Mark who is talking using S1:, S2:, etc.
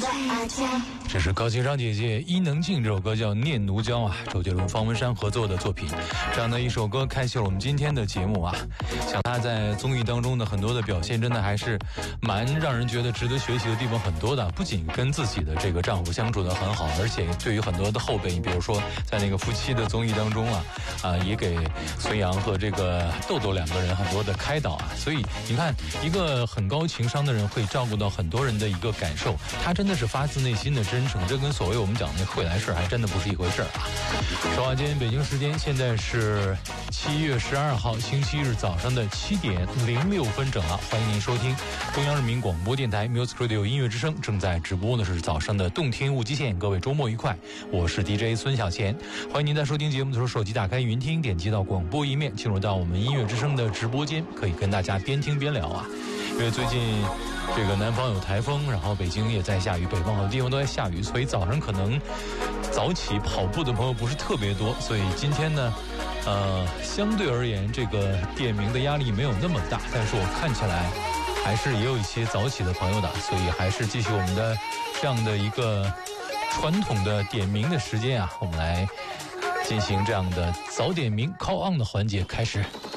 S1: 这是高情商姐姐伊能静这首歌叫《念奴娇》啊，周杰伦、方文山合作的作品。这样的一首歌开启了我们今天的节目啊。像她在综艺当中的很多的表现，真的还是蛮让人觉得值得学习的地方很多的。不仅跟自己的这个丈夫相处得很好，而且对于很多的后辈，你比如说在那个夫妻的综艺当中也给孙杨和这个豆豆两个人很多的开导啊。所以你看，一个很高情商的人会照顾到很多人的一个感受，他真的是发自内心的真诚，这跟所谓我们讲的会来事还真的不是一回事啊。说话间北京时间现在是7月12号星期日早上的7点06分整了，欢迎您收听中央人民广播电台 Music Radio 音乐之声，正在直播的是早上的动听无极限，各位周末愉快，我是 DJ 孙小贤，欢迎您在收听节目的时候手机打开云听，点击到广播一面，进入到我们音乐之声的直播间，可以跟大家边听边聊啊。因为最近这个南方有台风，然后北京也在下雨，北方好多地方都在下雨，所以早上可能早起跑步的朋友不是特别多，所以今天呢相对而言这个点名的压力没有那么大，但是我看起来还是也有一些早起的朋友的，所以还是继续我们的这样的一个传统的点名的时间啊，我们来进行这样的早点名 call on 的环节开始。